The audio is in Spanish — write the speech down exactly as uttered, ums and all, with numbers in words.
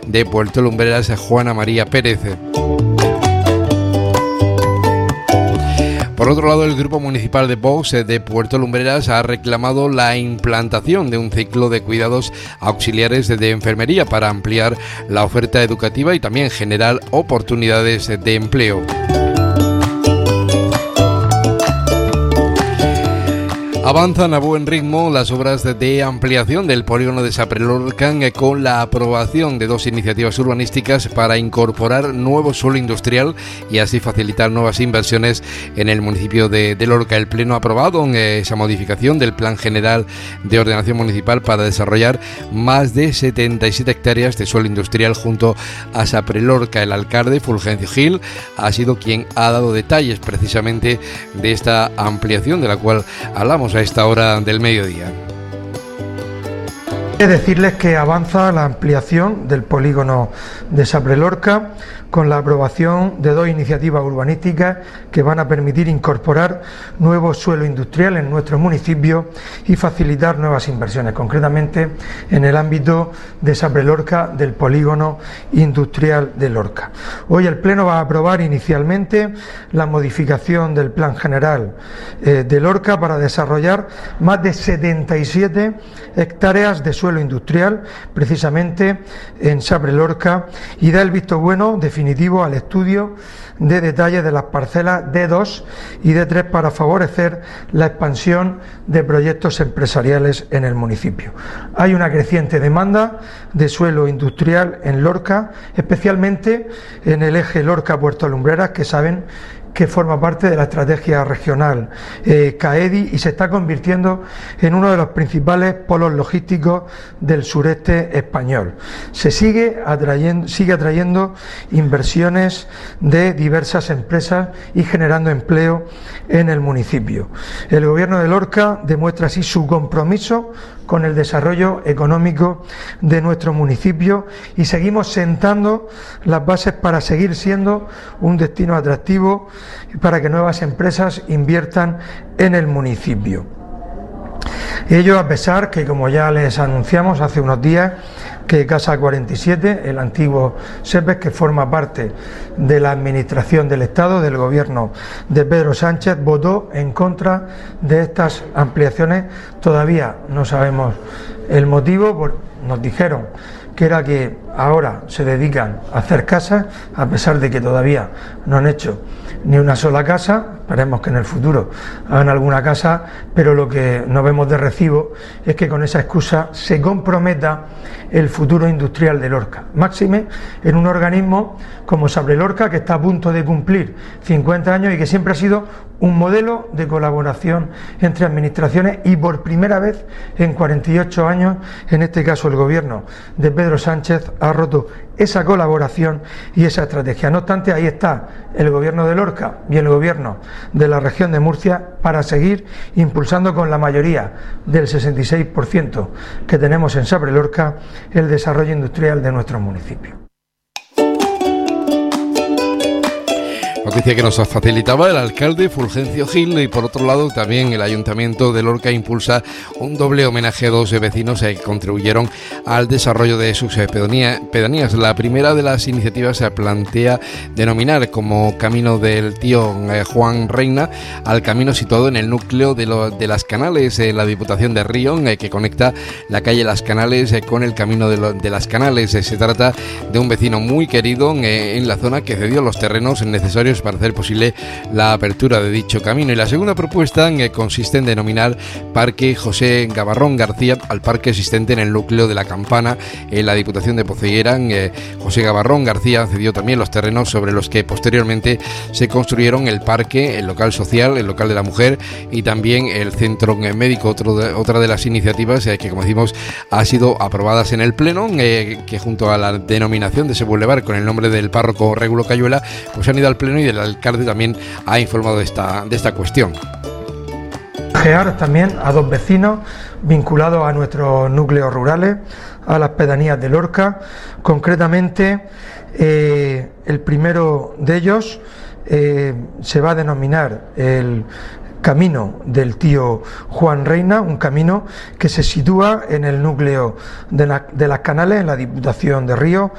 de Puerto Lumbreras, Juana María Pérez. Por otro lado, el Grupo Municipal de Vox de Puerto Lumbreras ha reclamado la implantación de un ciclo de cuidados auxiliares de enfermería para ampliar la oferta educativa y también generar oportunidades de empleo. Avanzan a buen ritmo las obras de ampliación del polígono de Saprelorca con la aprobación de dos iniciativas urbanísticas para incorporar nuevo suelo industrial y así facilitar nuevas inversiones en el municipio de, de Lorca. El Pleno ha aprobado esa modificación del Plan General de Ordenación Municipal para desarrollar más de setenta y siete hectáreas de suelo industrial junto a Saprelorca. El alcalde Fulgencio Gil ha sido quien ha dado detalles precisamente de esta ampliación de la cual hablamos a esta hora del mediodía. Decirles que avanza la ampliación del polígono de Saprelorca con la aprobación de dos iniciativas urbanísticas que van a permitir incorporar nuevo suelo industrial en nuestro municipio y facilitar nuevas inversiones, concretamente en el ámbito de Saprelorca del polígono industrial de Lorca. Hoy el Pleno va a aprobar inicialmente la modificación del Plan General eh, de Lorca para desarrollar más de setenta y siete hectáreas de suelo industrial precisamente en Saprelorca y da el visto bueno definitivo al estudio de detalles de las parcelas D dos y D tres para favorecer la expansión de proyectos empresariales en el municipio. Hay una creciente demanda de suelo industrial en Lorca, especialmente en el eje Lorca-Puerto Lumbreras, que saben que forma parte de la estrategia regional eh, CAEDI y se está convirtiendo en uno de los principales polos logísticos del sureste español. Se sigue atrayendo, sigue atrayendo inversiones de diversas empresas y generando empleo en el municipio. El Gobierno de Lorca demuestra así su compromiso con el desarrollo económico de nuestro municipio y seguimos sentando las bases para seguir siendo un destino atractivo para que nuevas empresas inviertan en el municipio. Ello a pesar que, como ya les anunciamos hace unos días, que Casa cuarenta y siete, el antiguo SEPES, que forma parte de la Administración del Estado, del Gobierno de Pedro Sánchez, votó en contra de estas ampliaciones. Todavía no sabemos el motivo, nos dijeron que era que ahora se dedican a hacer casas, a pesar de que todavía no han hecho ni una sola casa. Esperemos que en el futuro hagan alguna casa, pero lo que no vemos de recibo es que con esa excusa se comprometa el futuro industrial de Lorca, máxime en un organismo como Saprelorca, que está a punto de cumplir cincuenta años y que siempre ha sido un modelo de colaboración entre administraciones y por primera vez en cuarenta y ocho años, en este caso el gobierno de Pedro Sánchez ha roto esa colaboración y esa estrategia. No obstante, ahí está el gobierno de Lorca y el gobierno de la región de Murcia para seguir impulsando con la mayoría del sesenta y seis por ciento que tenemos en Saprelorca el desarrollo industrial de nuestros municipios. Noticia que nos facilitaba el alcalde Fulgencio Gil y por otro lado también el Ayuntamiento de Lorca impulsa un doble homenaje a dos vecinos que contribuyeron al desarrollo de sus pedanías. La primera de las iniciativas se plantea denominar como Camino del Tío Juan Reina al camino situado en el núcleo de, lo, de Las Canales, en la Diputación de Río, que conecta la calle Las Canales con el camino de, lo, de Las Canales. Se trata de un vecino muy querido en la zona que cedió los terrenos necesarios para hacer posible la apertura de dicho camino. Y la segunda propuesta eh, consiste en denominar Parque José Gavarrón García al parque existente en el núcleo de La Campana en la Diputación de Poceguera. Eh, José Gavarrón García cedió también los terrenos sobre los que posteriormente se construyeron el parque, el local social, el local de la mujer y también el centro médico. Otro de, otra de las iniciativas eh, que, como decimos, ha sido aprobadas en el Pleno, eh, que junto a la denominación de ese bulevar con el nombre del párroco Régulo Cayuela, pues han ido al Pleno y el alcalde también ha informado de esta, de esta cuestión. También a dos vecinos vinculados a nuestros núcleos rurales, a las pedanías de Lorca. Concretamente, eh, el primero de ellos eh, se va a denominar el Camino del Tío Juan Reina, un camino que se sitúa en el núcleo de, la, de Las Canales, en la Diputación de Río,